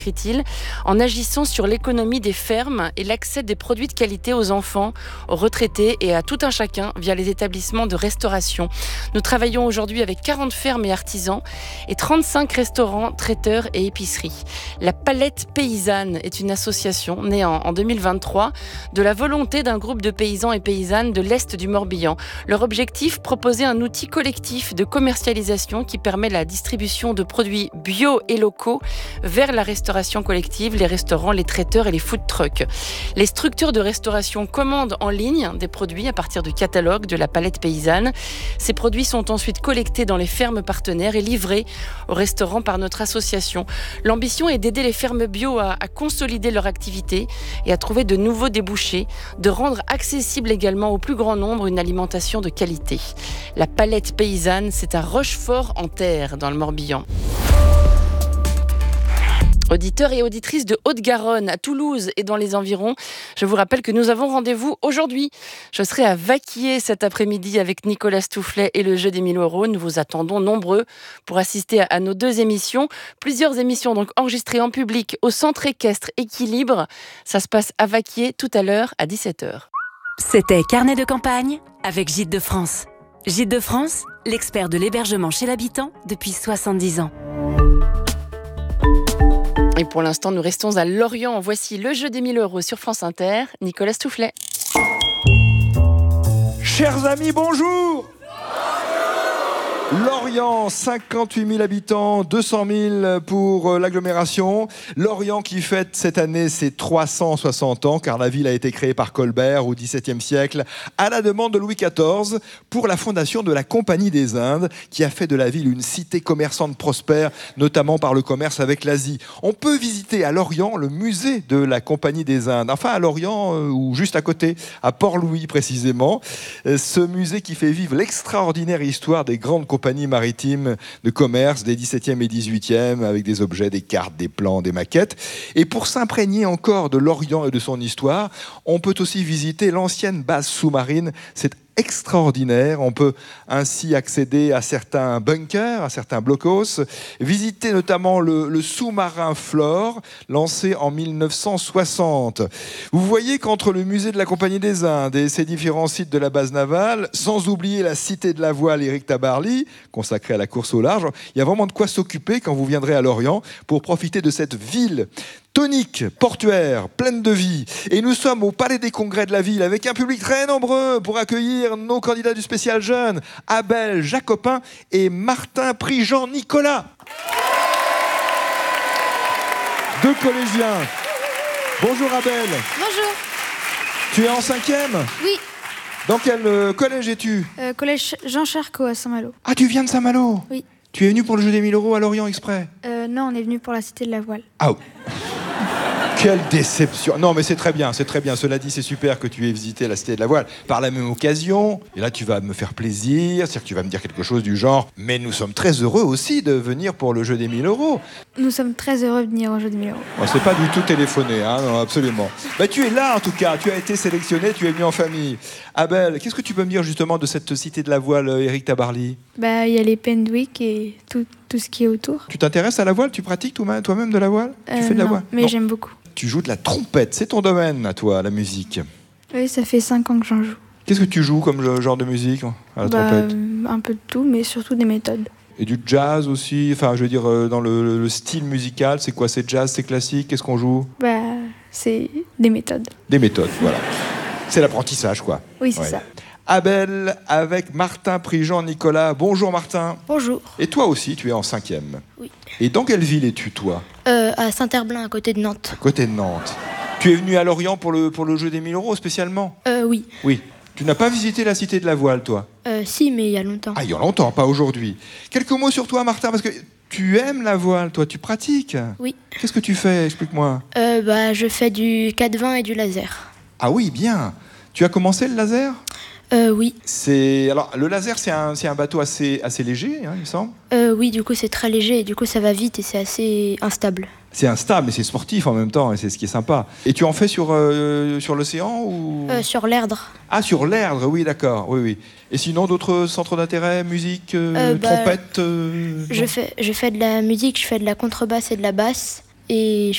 écrit-il, en agissant sur l'économie des fermes et l'accès des produits de qualité aux enfants, aux retraités et à tout un chacun via les établissements de restauration. Nous travaillons aujourd'hui avec 40 fermes et artisans et 35 restaurants, traiteurs et épiceries. La Palette Paysanne est une association née en 2023 de la volonté d'un groupe de paysans et paysannes de l'Est du Morbihan. Leur objectif, proposer un outil collectif de commercialisation qui permet la distribution de produits bio et locaux vers la restauration collective, les restaurants, les traiteurs et les food trucks. Les structures de restauration commandent en ligne des produits à partir de catalogues de la Palette Paysanne. Ces produits sont ensuite collectés dans les fermes partenaires et livrés aux restaurants par notre association. L'ambition est d'aider les fermes bio à consolider leur activité et à trouver de nouveaux débouchés, de rendre accessible également au plus grand nombre une alimentation de qualité. La Palette Paysanne, c'est à Rochefort-en-Terre, dans le Morbihan. Auditeurs et auditrices de Haute-Garonne, à Toulouse et dans les environs, je vous rappelle que nous avons rendez-vous aujourd'hui. Je serai à Vacquier cet après-midi avec Nicolas Stoufflet et le jeu des 1000 €. Nous vous attendons nombreux pour assister à nos 2 émissions. Plusieurs émissions donc enregistrées en public au Centre équestre Équilibre. Ça se passe à Vacquier tout à l'heure à 17h. C'était Carnet de campagne avec Gîtes de France. Gîtes de France, l'expert de l'hébergement chez l'habitant depuis 70 ans. Et pour l'instant, nous restons à Lorient. Voici le jeu des 1000 € sur France Inter. Nicolas Stoufflet. Chers amis, bonjour. Lorient, 58 000 habitants, 200 000 pour l'agglomération. Lorient qui fête cette année ses 360 ans, car la ville a été créée par Colbert au XVIIe siècle, à la demande de Louis XIV, pour la fondation de la Compagnie des Indes, qui a fait de la ville une cité commerçante prospère, notamment par le commerce avec l'Asie. On peut visiter à Lorient le musée de la Compagnie des Indes, enfin à Lorient, ou juste à côté, à Port-Louis précisément. Ce musée qui fait vivre l'extraordinaire histoire des grandes compagnies maritimes de commerce des 17e et 18e, avec des objets, des cartes, des plans, des maquettes. Et pour s'imprégner encore de Lorient et de son histoire, on peut aussi visiter l'ancienne base sous-marine. C'est extraordinaire. On peut ainsi accéder à certains bunkers, à certains blocos, visiter notamment le sous-marin Flore, lancé en 1960. Vous voyez qu'entre le musée de la Compagnie des Indes et ses différents sites de la base navale, sans oublier la cité de la voile Éric Tabarly, consacrée à la course au large, il y a vraiment de quoi s'occuper quand vous viendrez à Lorient pour profiter de cette ville tonique, portuaire, pleine de vie. Et nous sommes au Palais des Congrès de la ville avec un public très nombreux pour accueillir nos candidats du spécial jeune, Abel Jacopin et Martin Prigent Nicolas. 2 collégiens. Bonjour Abel. Bonjour. Tu es en 5e ? Oui. Dans quel collège es-tu ? Collège Jean Charcot à Saint-Malo. Ah, tu viens de Saint-Malo ? Oui. Tu es venu pour le jeu des 1000 € à Lorient exprès ? Non, on est venu pour la Cité de la Voile. Ah, quelle déception. Non, mais c'est très bien, c'est très bien. Cela dit, c'est super que tu aies visité la Cité de la Voile par la même occasion. Et là, tu vas me faire plaisir, c'est-à-dire que tu vas me dire quelque chose du genre « Mais nous sommes très heureux aussi de venir pour le jeu des 1000 €. » Nous sommes très heureux de venir au jeu des 1000 €. Bon, c'est pas du tout téléphoné, hein, non, absolument. Bah, tu es là, en tout cas. Tu as été sélectionné, tu es venu en famille. Abel, qu'est-ce que tu peux me dire justement de cette Cité de la Voile, Éric Tabarly ? Il y a les Pendwick et tout ce qui est autour. Tu t'intéresses à la voile ? Tu pratiques toi-même de la voile ? Tu fais de la voile ? Mais j'aime beaucoup. Tu joues de la trompette, c'est ton domaine à toi, la musique. Oui, ça fait 5 ans que j'en joue. Qu'est-ce que tu joues comme genre de musique à la trompette ? Un peu de tout, mais surtout des méthodes. Et du jazz aussi, enfin je veux dire dans le style musical, c'est quoi ? C'est jazz, c'est classique ? Qu'est-ce qu'on joue ? C'est des méthodes. Des méthodes, voilà. C'est l'apprentissage, quoi. Oui, c'est ça. Abel avec Martin Prigent Nicolas. Bonjour Martin. Bonjour. Et toi aussi, tu es en 5e. Oui. Et dans quelle ville es-tu, toi ? À Saint-Herblain, à côté de Nantes. À côté de Nantes. Tu es venu à Lorient pour le jeu des 1000 € spécialement ? Oui. Oui. Tu n'as pas visité la Cité de la Voile, toi ? Si, mais il y a longtemps. Ah, il y a longtemps, pas aujourd'hui. Quelques mots sur toi, Martin, parce que tu aimes la voile, toi, tu pratiques ? Oui. Qu'est-ce que tu fais ? Explique-moi. Je fais du 4-20 et du laser. Ah oui, bien. Tu as commencé le laser ? Oui. Alors, le laser, c'est un bateau assez léger, hein, il me semble. Oui, du coup, c'est très léger et du coup, ça va vite et c'est assez instable. C'est instable, mais c'est sportif en même temps, et c'est ce qui est sympa. Et tu en fais sur l'océan ou... Sur l'Erdre. Ah, sur l'Erdre, oui, d'accord, oui. Et sinon, d'autres centres d'intérêt, musique, trompette je fais de la musique, je fais de la contrebasse et de la basse. Et